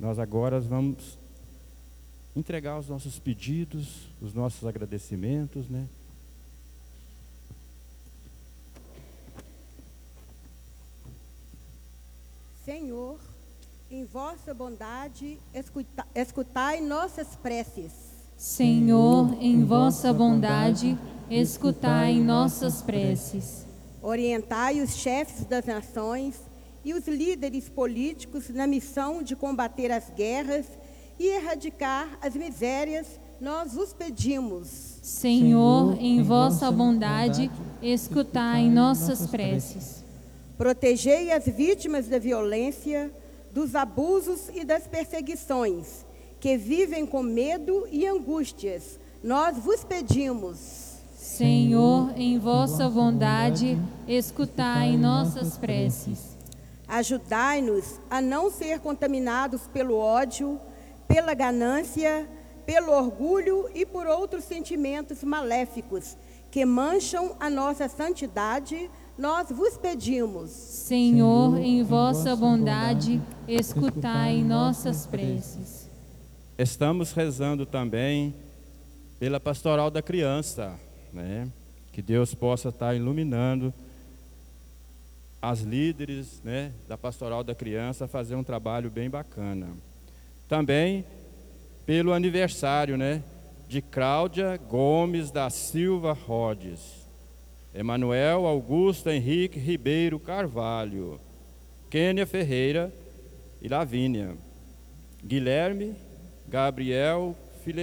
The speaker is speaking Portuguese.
nós agora vamos entregar os nossos pedidos, os nossos agradecimentos, né? Senhor, em vossa bondade, escutai nossas preces. Senhor, em vossa bondade, escutai nossas preces. Orientai os chefes das nações e os líderes políticos na missão de combater as guerras e erradicar as misérias, nós vos pedimos. Senhor, em vossa bondade, escutai nossas preces. Protegei as vítimas da violência, dos abusos e das perseguições, que vivem com medo e angústias, nós vos pedimos. Senhor, em vossa bondade, escutai nossas preces. Ajudai-nos a não ser contaminados pelo ódio, pela ganância, pelo orgulho e por outros sentimentos maléficos que mancham a nossa santidade, nós vos pedimos. Senhor, em vossa bondade, escutai nossas preces. Estamos rezando também pela pastoral da criança, né? Que Deus possa estar iluminando as líderes, né, da pastoral da criança a fazer um trabalho bem bacana. Também pelo aniversário, né, de Cláudia Gomes da Silva Rhodes, Emanuel Augusto Henrique Ribeiro Carvalho, Kênia Ferreira e Lavínia, Guilherme Gabriel